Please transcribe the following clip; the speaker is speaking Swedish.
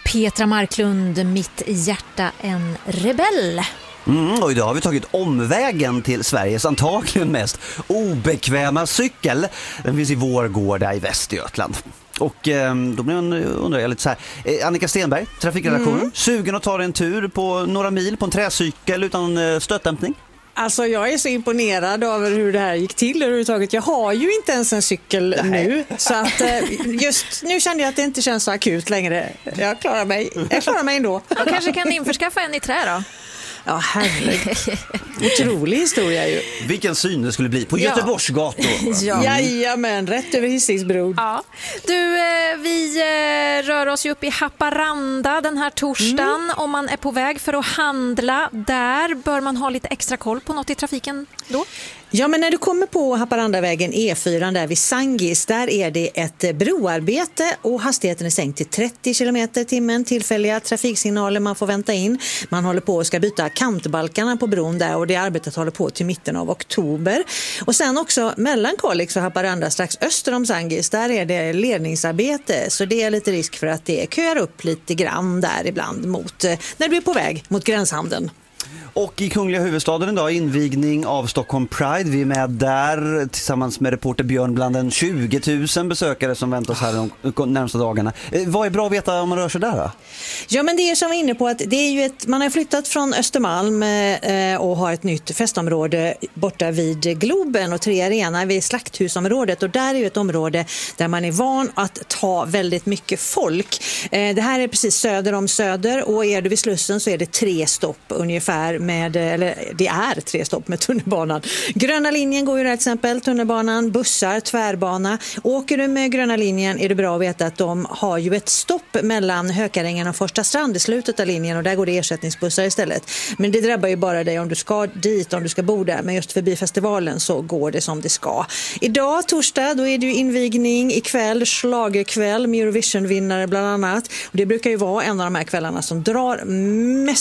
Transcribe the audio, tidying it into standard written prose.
Petra Marklund, Mitt hjärta en rebell. Och idag har vi tagit omvägen till Sveriges antagligen mest obekväma cykel. Den finns i Vårgårda i Västergötland. Och då undrar jag lite så här. Annika Stenberg, trafikredaktionen, sugen att ta en tur på några mil på en träcykel utan stötdämpning? Alltså jag är så imponerad över hur det här gick till överhuvudtaget. Jag har ju inte ens en cykel nu. Så att just nu kände jag att det inte känns så akut längre. Jag klarar mig ändå. Jag kanske kan införskaffa en i trä då. Ja, herregud. Otrolig historia ju. Vilken syn det skulle bli på Göteborgs gator. Jajamän, rätt över Hisingsbron. Ja. Du, vi rör oss ju upp i Haparanda den här torsdagen. Om man är på väg för att handla där, bör man ha lite extra koll på något i trafiken då? Ja, men när du kommer på Haparandavägen E4 där vid Sangis, där är det ett broarbete och hastigheten är sänkt till 30 km/h. Tillfälliga trafiksignaler man får vänta in. Man håller på och ska byta kantbalkarna på bron där och det arbetet håller på till mitten av oktober. Och sen också mellan Kalix och Haparanda strax öster om Sangis, där är det ledningsarbete. Så det är lite risk för att det köar upp lite grann där ibland mot, när du är på väg mot gränshandeln. Och i Kungliga huvudstaden idag invigning av Stockholm Pride. Vi är med där tillsammans med reporter Björn bland en 20 000 besökare som väntar oss här de närmaste dagarna. Vad är bra att veta om man rör sig där då? Ja, men det är som vi är inne på att det är ju man har flyttat från Östermalm och har ett nytt festområde borta vid Globen och 3 Arena vid Slakthusområdet, och där är ju ett område där man är van att ta väldigt mycket folk. Det här är precis söder om Söder, och är du vid Slussen så är det 3 stopp ungefär det är 3 stopp med tunnelbanan. Gröna linjen går ju där till exempel, tunnelbanan, bussar, tvärbana. Åker du med gröna linjen är det bra att veta att de har ju ett stopp mellan Hökarängen och Första strand i slutet av linjen, och där går det ersättningsbussar istället. Men det drabbar ju bara dig om du ska dit, om du ska bo där, men just förbi festivalen så går det som det ska. Idag, torsdag, då är det ju invigning, ikväll schlagerkväll med Eurovision-vinnare bland annat. Och det brukar ju vara en av de här kvällarna som drar mest